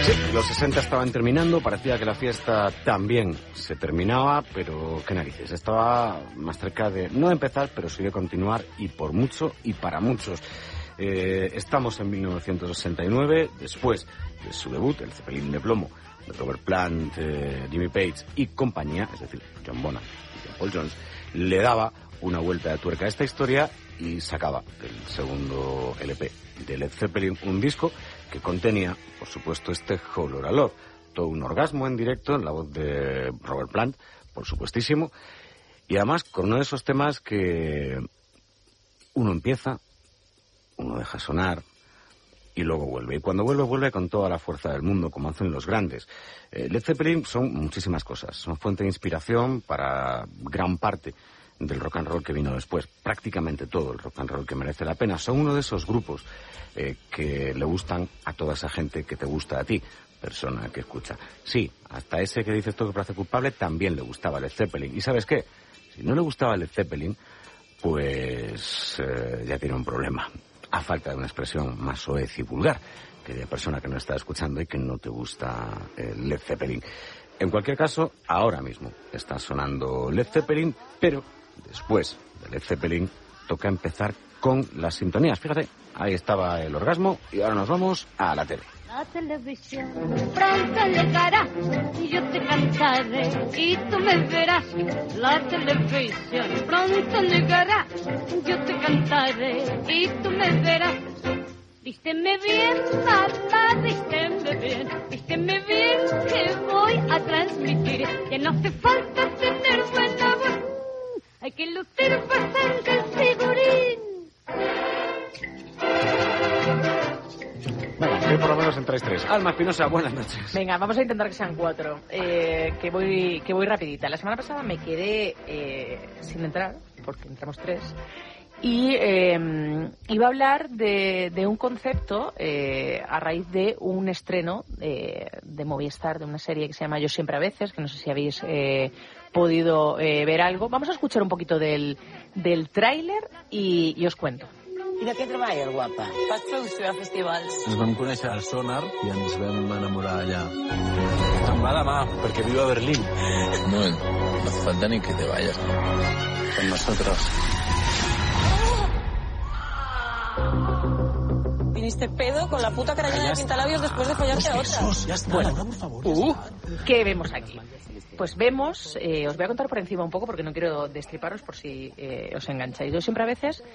Sí, los 60 estaban terminando, parecía que la fiesta también se terminaba, pero qué narices, estaba más cerca de no empezar, pero sí de continuar, y por mucho y para muchos. Estamos en 1969, después de su debut, El Zeppelin de plomo, de Robert Plant, Jimmy Page y compañía, es decir, John Bonham y John Paul Jones, le daba una vuelta de tuerca a esta historia y sacaba el segundo LP de Led Zeppelin, un disco que contenía, por supuesto, este Whole Lotta Love, todo un orgasmo en directo en la voz de Robert Plant, por supuestísimo, y además con uno de esos temas que uno empieza, uno deja sonar y luego vuelve. Y cuando vuelve, vuelve con toda la fuerza del mundo, como hacen los grandes. Led Zeppelin son muchísimas cosas, son fuente de inspiración para gran parte del rock and roll que vino después, prácticamente todo el rock and roll que merece la pena. Son uno de esos grupos que le gustan a toda esa gente que te gusta a ti, persona que escucha. Sí, hasta ese que dices tú que parece culpable también le gustaba Led Zeppelin. ¿Y sabes qué? Si no le gustaba Led Zeppelin, pues ya tiene un problema. A falta de una expresión más soez y vulgar que de persona que no está escuchando y que no te gusta Led Zeppelin. En cualquier caso, ahora mismo está sonando Led Zeppelin, pero después de Led Zeppelin toca empezar con las sintonías. Fíjate, ahí estaba el orgasmo y ahora nos vamos a la tele. La televisión pronto llegará y yo te cantaré y tú me verás. La televisión pronto llegará, yo te cantaré y tú me verás. Vísteme bien, mamá, vísteme bien que voy a transmitir que no hace falta tener buena voz, hay que lucir bastante el figurín. Bueno, que por lo menos entráis tres. Alma Espinosa, buenas noches. Venga, vamos a intentar que sean 4, que voy rapidita. La semana pasada me quedé sin entrar, porque entramos 3, y iba a hablar de un concepto a raíz de un estreno de Movistar, de una serie que se llama Yo siempre a veces, que no sé si habéis podido ver algo. Vamos a escuchar un poquito del tráiler y os cuento. I de què treballes, guapa? Faig producció de festivals. Ens vam conèixer al Sonar i ens vam enamorar allà. Se'n va demà, perquè viu a Berlín. No, no hace falta ni que te vayas. Con nosotros. Viniste pedo con la puta carallera de pintalabios después de follarte a otra. Ya está, Bueno. Laura, por favor. ¿Qué vemos aquí? Pues vemos, os voy a contar por encima un poco porque no quiero destriparos por si os engancháis. Yo siempre a veces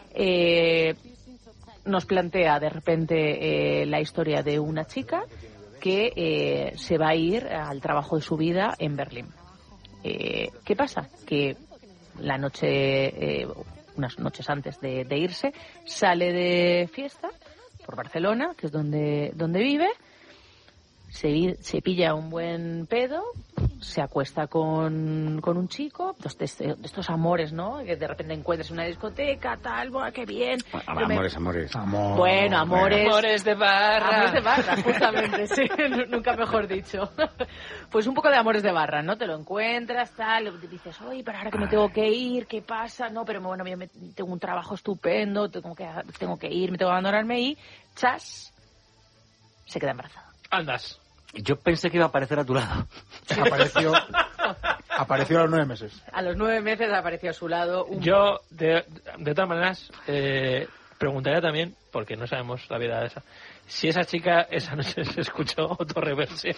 nos plantea de repente la historia de una chica que se va a ir al trabajo de su vida en Berlín. ¿Qué pasa? Que la noche, unas noches antes de irse, sale de fiesta por Barcelona, que es donde vive, se pilla un buen pedo, se acuesta con un chico, de estos amores, ¿no? Que de repente encuentras en una discoteca, tal, ¡buah, qué bien! Amores. Bueno, amores. Amores de barra. Amores de barra, justamente, sí, nunca mejor dicho. Pues un poco de amores de barra, ¿no? Te lo encuentras, tal, dices, oye, pero ahora que me tengo que ir, ¿qué pasa? No, pero bueno, yo tengo un trabajo estupendo, tengo que ir, me tengo que abandonarme y, chas, se queda embarazada. Andas. Yo pensé que iba a aparecer a tu lado. Apareció a los 9 meses. A los 9 meses apareció a su lado un... Yo, de todas maneras, preguntaría también, porque no sabemos la vida de esa, si esa chica esa noche se escuchó autorreversión.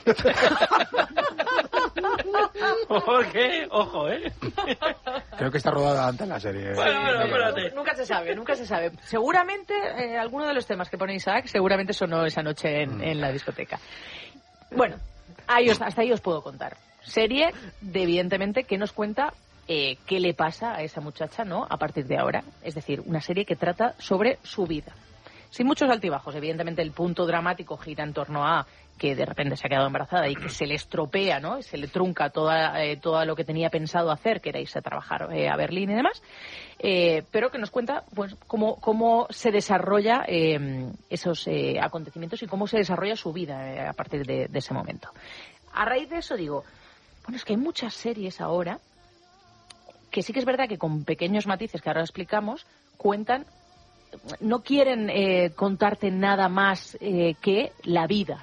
Porque, ojo, Creo que está rodada antes la serie. Bueno, espérate. Nunca se sabe. Seguramente, alguno de los temas que pone Isaac, seguramente sonó esa noche en la discoteca. Bueno, hasta ahí os puedo contar. Serie, evidentemente, que nos cuenta qué le pasa a esa muchacha, ¿no? A partir de ahora. Es decir, una serie que trata sobre su vida. Sin muchos altibajos. Evidentemente, el punto dramático gira en torno a que de repente se ha quedado embarazada y que se le estropea, ¿no? Y se le trunca todo lo que tenía pensado hacer, que era irse a trabajar a Berlín y demás. Pero que nos cuenta, pues, cómo se desarrolla esos acontecimientos y cómo se desarrolla su vida a partir de ese momento. A raíz de eso digo, bueno, es que hay muchas series ahora que sí que es verdad que con pequeños matices que ahora explicamos, cuentan, no quieren contarte nada más que la vida, ¿no?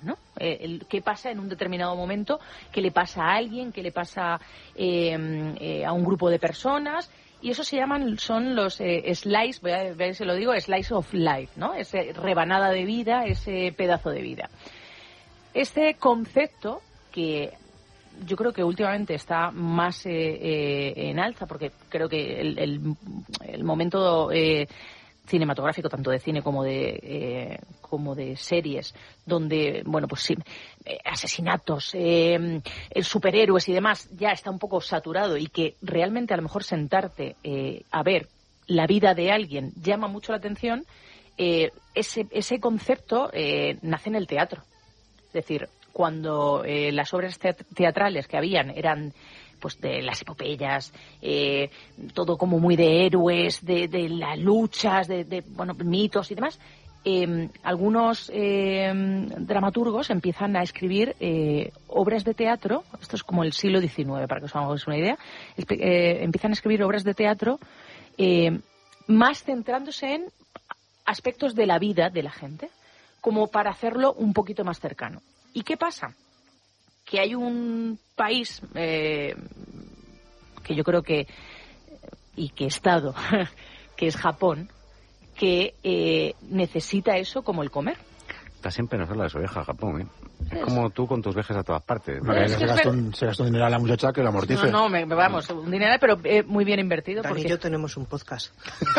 qué pasa en un determinado momento, qué le pasa a alguien, qué le pasa a un grupo de personas. Y eso son los slice, voy a ver si lo digo, slice of life, ¿no? Ese rebanada de vida, ese pedazo de vida. Este concepto que yo creo que últimamente está más en alza, porque creo que el momento cinematográfico, tanto de cine como de series, donde, bueno, pues sí, asesinatos, superhéroes y demás, ya está un poco saturado, y que realmente a lo mejor sentarte a ver la vida de alguien llama mucho la atención. Ese concepto nace en el teatro. Es decir, cuando las obras teatrales que habían eran pues de las epopeyas, todo como muy de héroes, de las luchas, de mitos y demás, algunos dramaturgos empiezan a escribir obras de teatro. Esto es como el siglo XIX, para que os hagáis una idea. Empiezan a escribir obras de teatro más centrándose en aspectos de la vida de la gente, como para hacerlo un poquito más cercano. ¿Y qué pasa? Que hay un país que yo creo que he estado, que es Japón, que necesita eso como el comer. Está siempre en las orejas Japón, ¿eh? Es como tú con tus viajes a todas partes. Se gastó un dinero a la muchacha que la amortice. No, vamos, un dinero, pero muy bien invertido. Dani y yo tenemos un podcast.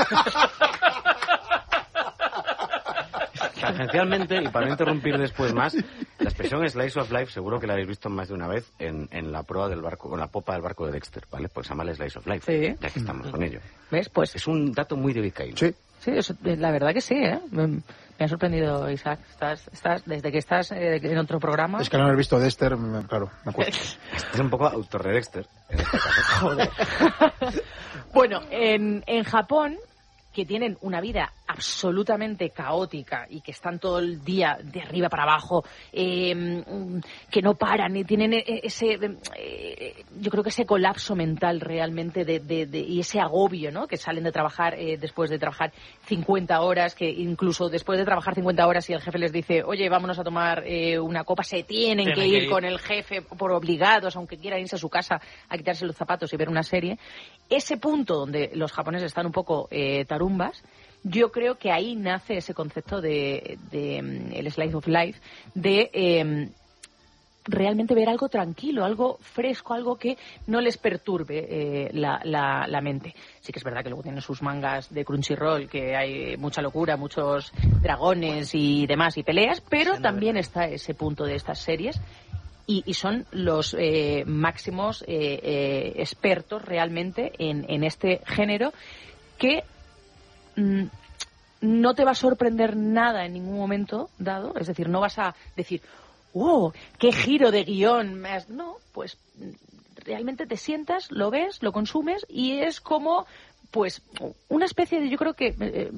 Tangencialmente, y para no interrumpir después más, la expresión Slice of Life seguro que la habéis visto más de una vez en la proa del barco, con la popa del barco de Dexter, ¿vale? Pues se llama el Slice of Life, sí. Ya que estamos con ello. ¿Ves? Pues es un dato muy de vizcaíno. Sí, eso, la verdad que sí, ¿eh? Me ha sorprendido, Isaac. Estás desde que estás en otro programa. Es que no haber visto Dexter, claro, me cuesta. Es un poco autor de Dexter, en este caso. Joder. Bueno, en Japón, que tienen una vida absolutamente caótica y que están todo el día de arriba para abajo, que no paran y tienen yo creo que ese colapso mental realmente y ese agobio, ¿no? Que salen de trabajar después de trabajar 50 horas, que incluso después de trabajar 50 horas y el jefe les dice, oye, vámonos a tomar una copa, se tienen que ir con el jefe por obligados, aunque quieran irse a su casa a quitarse los zapatos y ver una serie. Ese punto donde los japoneses están un poco tarumbas, yo creo que ahí nace ese concepto de el slice of life, de realmente ver algo tranquilo, algo fresco, algo que no les perturbe la mente. Sí que es verdad que luego tienen sus mangas de Crunchyroll, que hay mucha locura, muchos dragones y demás y peleas, pero también está ese punto de estas series. Y son los máximos expertos realmente en este género, que no te va a sorprender nada en ningún momento dado. Es decir, no vas a decir, ¡wow! ¡Qué giro de guión! No, pues realmente te sientas, lo ves, lo consumes y es como pues una especie de, yo creo que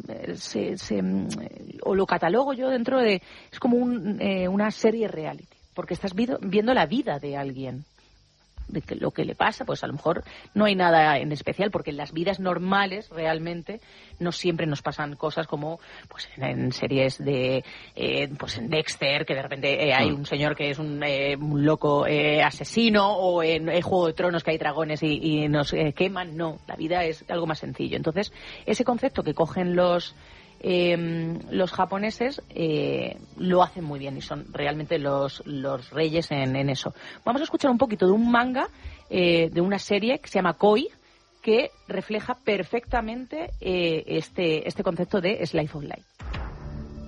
o lo catalogo yo dentro de, es como una serie reality, porque estás viendo la vida de alguien, de que lo que le pasa, pues a lo mejor no hay nada en especial, porque en las vidas normales realmente no siempre nos pasan cosas como pues en series de pues en Dexter, que de repente hay un señor que es un loco asesino, o en Juego de Tronos que hay dragones y nos queman. No, la vida es algo más sencillo. Entonces ese concepto que cogen los japoneses lo hacen muy bien y son realmente los reyes en eso. Vamos a escuchar un poquito de un manga, de una serie que se llama Koi, que refleja perfectamente este concepto de Slice of Life.